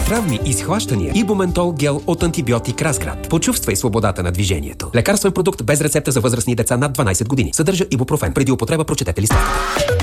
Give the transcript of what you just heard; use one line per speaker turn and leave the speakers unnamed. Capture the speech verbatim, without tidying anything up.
травми и схващания, Ибументол гел от антибиотик Разград. Почувствай свободата на движението. Лекарствен продукт без рецепта за възрастни деца над дванайсет години. Съдържа ибупрофен. Преди употреба прочетете листовката.